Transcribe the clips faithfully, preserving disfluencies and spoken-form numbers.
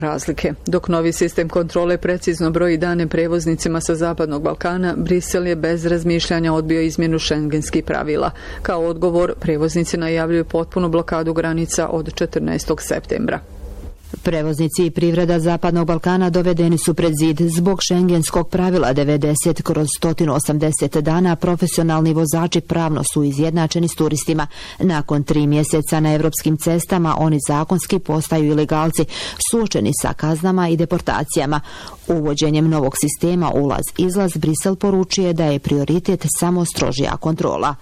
razlike. Dok novi sistem kontrole precizno broji dane prevoznicima sa Zapadnog Balkana, Brisel je bez razmišljanja odbio izmjenu šengenskih pravila. Kao odgovor, prevoznici najavljuju potpunu blokadu granica od četrnaestog septembra. Prevoznici i privreda Zapadnog Balkana dovedeni su pred zid zbog šengenskog pravila devedeset kroz sto osamdeset dana. Profesionalni vozači pravno su izjednačeni s turistima. Nakon tri mjeseca na evropskim cestama oni zakonski postaju ilegalci, suočeni sa kaznama i deportacijama. Uvođenjem novog sistema ulaz-izlaz Brisel poručuje da je prioritet samo strožija kontrola.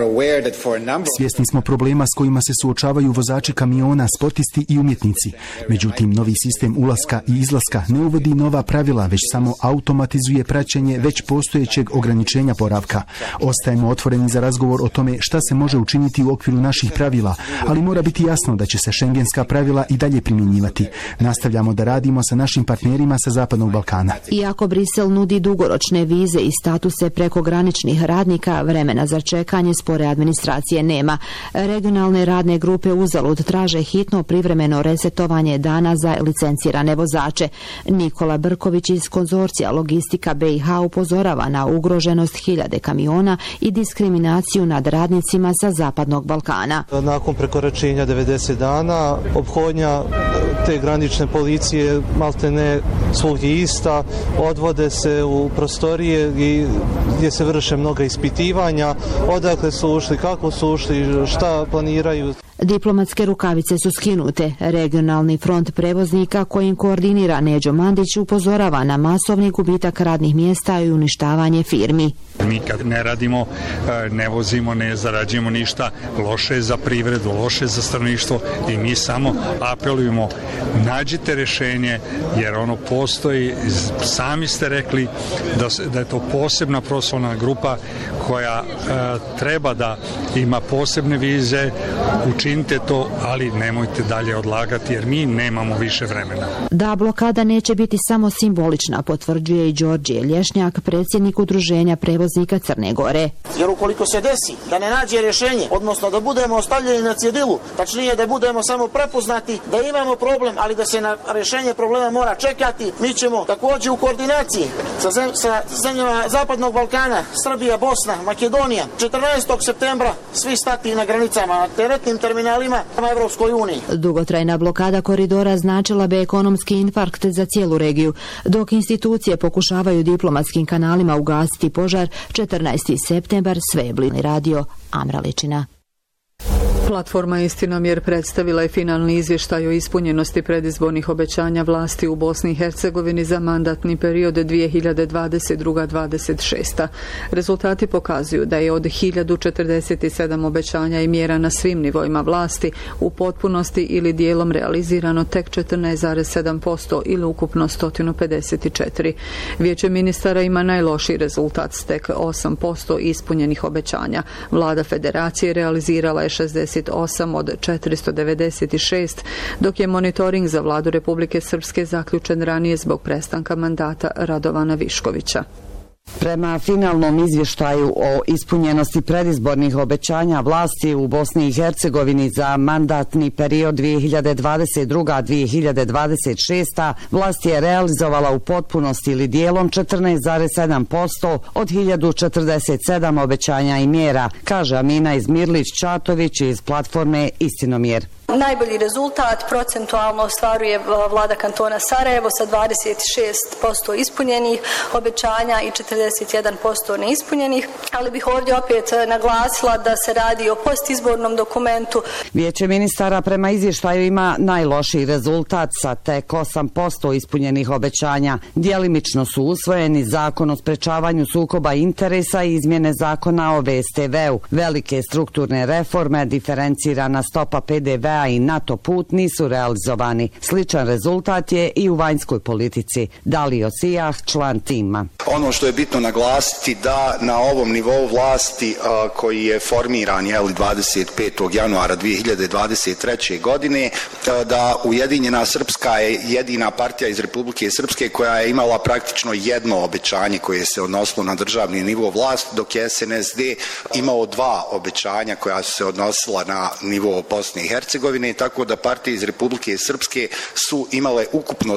Svjesni smo problema s kojima se suočavaju vozači kamiona, sportisti i umjetnici. Međutim, novi sistem ulaska i izlaska ne uvodi nova pravila, već samo automatizuje praćenje već postojećeg ograničenja boravka. Ostajemo otvoreni za razgovor o tome šta se može učiniti u okviru naših pravila, ali mora biti jasno da će se šengenska pravila i dalje primjenjivati. Nastavljamo da radimo sa našim partnerima sa Zapadnog Balkana. Iako Brisel nudi dugoročne vize i statuse prekograničnih radnika, vremena za čekanje spore administracije nema. Regionalne radne grupe uzalud traže hitno privremeno resetovanje dana za licencirane vozače. Nikola Brković iz konzorcija Logistika B i H upozorava na ugroženost hiljade kamiona i diskriminaciju nad radnicima sa Zapadnog Balkana. Nakon prekoračenja devedeset dana, ophodnja te granične policije maltene svugdje ista, odvode se u prostorije i gdje se vrše mnoga ispitivanja, odakle su ušli, kako su ušli, šta planiraju. Diplomatske rukavice su skinute. Regionalni front prevoznika kojim koordinira Neđo Mandić upozorava na masovni gubitak radnih mjesta i uništavanje firmi. Mi kad ne radimo, ne vozimo, ne zarađujemo ništa, loše je za privredu, loše je za stanovništvo i mi samo apelujemo, nađite rješenje jer ono postoji, sami ste rekli da, da je to posebna profesionalna grupa koja e, treba da ima posebne vize, učinite to, ali nemojte dalje odlagati jer mi nemamo više vremena. Da blokada neće biti samo simbolična, potvrđuje i Đorđe Lješnjak, predsjednik udruženja prevoznika Crne Gore. Jer ukoliko se desi da ne nađe rješenje, odnosno da budemo ostavljeni na cjedilu, tačnije da budemo samo prepoznati da imamo problem, ali da se na rješenje problema mora čekati, mi ćemo također u koordinaciji sa, zem, sa zemljama Zapadnog Balkana, Srbija, Bosna, Makedonija, četrnaestog septembra svi stati na granicama, na teretnim terminalima na Evropskoj uniji. Dugotrajna blokada koridora značila bi ekonomski infarkt za cijelu regiju. Dok institucije pokušavaju diplomatskim kanalima ugasiti požar, četrnaesti septembar, Sveblini radio, Amra Ličina. Platforma Istinomjer predstavila je finalni izvještaj o ispunjenosti predizbornih obećanja vlasti u Bosni i Hercegovini za mandatni period dvije hiljade dvadeset druga do dvadeset šesta. Rezultati pokazuju da je od hiljadu četrdeset sedam obećanja i mjera na svim nivoima vlasti u potpunosti ili dijelom realizirano tek četrnaest zarez sedam posto ili ukupno sto pedeset četiri. Vijeće ministara ima najlošiji rezultat s tek osam posto ispunjenih obećanja. Vlada Federacije realizirala je šezdeset osam od četiristo devedeset šest, dok je monitoring za vladu Republike Srpske zaključen ranije zbog prestanka mandata Radovana Viškovića. Prema finalnom izvještaju o ispunjenosti predizbornih obećanja vlasti u Bosni i Hercegovini za mandatni period dvije hiljade dvadeset druga do dvije hiljade dvadeset šesta vlast je realizovala u potpunosti ili dijelom četrnaest zarez sedam posto od hiljadu četrdeset sedam obećanja i mjera, kaže Amina Izmirlić-Čatović iz platforme Istinomjer. Najbolji rezultat procentualno ostvaruje vlada kantona Sarajevo sa dvadeset šest posto ispunjenih obećanja i četrdeset jedan posto neispunjenih, ali bih ovdje opet naglasila da se radi o postizbornom dokumentu. Vijeće ministara prema izvještaju ima najlošiji rezultat sa tek osam posto ispunjenih obećanja. Djelimično su usvojeni zakon o sprečavanju sukoba interesa i izmjene zakona o V S T V-u. Velike strukturne reforme, diferencirana stopa P D V-a i NATO put nisu realizovani. Sličan rezultat je i u vanjskoj politici. Dalio Sijah, član tima. Ono što je bitno naglasiti da na ovom nivou vlasti a, koji je formiran jeli, dvadeset petog januara dvije hiljade dvadeset treće. godine, a, da Ujedinjena Srpska je jedina partija iz Republike Srpske koja je imala praktično jedno obećanje koje se odnosilo na državni nivo vlasti, dok je S N S D imao dva obećanja koja su se odnosila na nivo Bosne i Hercegovine. Hercegovine, tako da partije iz Republike Srpske su imale ukupno